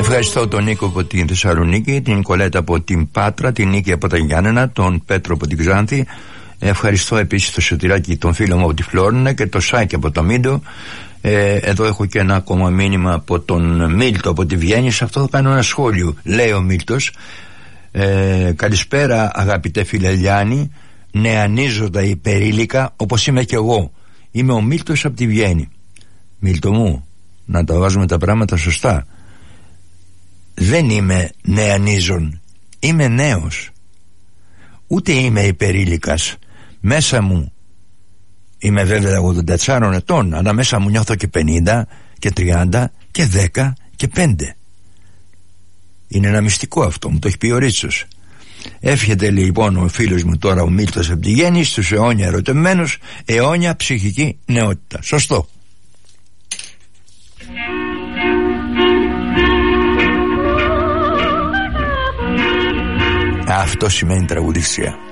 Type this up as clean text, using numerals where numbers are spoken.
Ευχαριστώ τον Νίκο από την Θεσσαλονίκη, την Νικολέτα από την Πάτρα, την Νίκη από τα Γιάννενα, τον Πέτρο από την Ξάνθη. Ευχαριστώ επίσης το Σωτηράκι, τον φίλο μου από τη Φλόρινα, και το Σάκη από το Μίντο. Εδώ έχω και ένα ακόμα μήνυμα από τον Μίλτο από τη Βιέννη. Σε αυτό θα κάνω ένα σχόλιο. Λέει ο Μίλτος: καλησπέρα αγαπητέ φίλε Λιάννη, νεανίζοντα υπερήλικα όπως είμαι και εγώ. Είμαι ο Μίλτος από τη Βιέννη. Μίλτο μου, να τα βάζουμε τα πράγματα σωστά. Δεν είμαι νεανίζων, είμαι νέος. Ούτε είμαι υπερήλικας. Μέσα μου είμαι βέβαια 84 ετών, αλλά μέσα μου νιώθω και 50 και 30 και 10 και 5. Είναι ένα μυστικό αυτό, μου το έχει πει ο Ρίτσος. Εύχεται λοιπόν ο φίλος μου τώρα ο Μίλτος από τη Γέννη στους αιώνια ερωτευμένους αιώνια ψυχική νεότητα. Σωστό. Αυτό σημαίνει τραγουδίστρια.